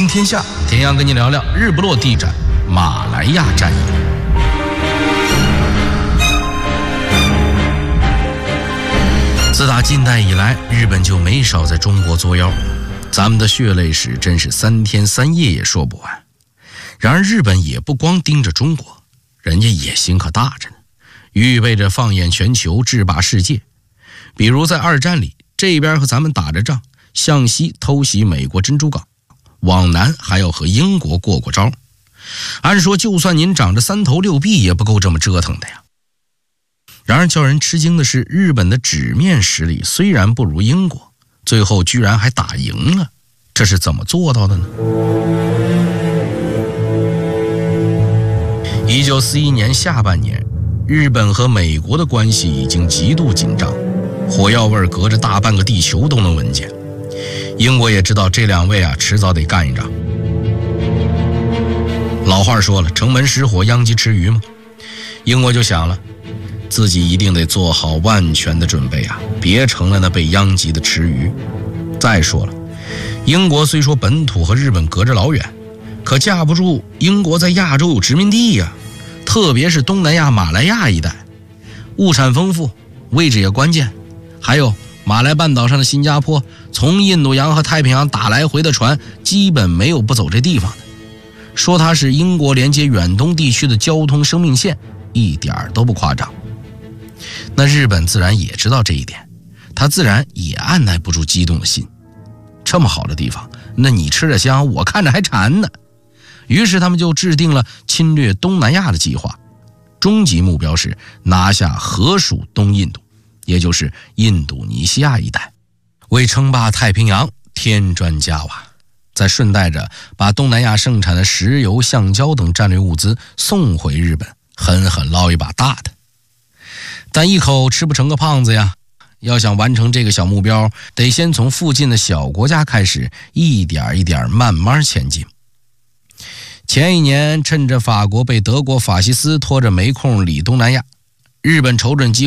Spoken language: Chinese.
天下，田阳跟你聊聊日不落地展马来亚战役。自打近代以来，日本就没少在中国作妖，咱们的血泪史真是3天3夜也说不完。然而日本也不光盯着中国，人家野心可大着呢，预备着放眼全球，制霸世界。比如在二战里，这边和咱们打着仗，向西偷袭美国珍珠港，往南还要和英国过招。按说就算您长着3头6臂也不够这么折腾的呀。然而叫人吃惊的是，日本的纸面实力虽然不如英国，最后居然还打赢了，这是怎么做到的呢？1941年下半年，日本和美国的关系已经极度紧张，火药味隔着大半个地球都能闻见。英国也知道这2位迟早得干一仗。老话说了，城门失火殃及池鱼嘛。英国就想了，自己一定得做好万全的准备别成了那被殃及的池鱼。再说了，英国虽说本土和日本隔着老远，可架不住英国在亚洲有殖民地特别是东南亚马来亚一带，物产丰富，位置也关键。还有马来半岛上的新加坡，从印度洋和太平洋打来回的船基本没有不走这地方的。说它是英国连接远东地区的交通生命线，一点都不夸张。那日本自然也知道这一点，他自然也按耐不住激动的心。这么好的地方，那你吃着香，我看着还馋呢。于是他们就制定了侵略东南亚的计划，终极目标是拿下荷属东印度，也就是印度尼西亚一带，为称霸太平洋添砖加瓦，再顺带着把东南亚盛产的石油、橡胶等战略物资送回日本，狠狠捞一把大的。但一口吃不成个胖子呀，要想完成这个小目标，得先从附近的小国家开始，一点一点慢慢前进。前一年，趁着法国被德国法西斯拖着没空理东南亚，日本瞅准机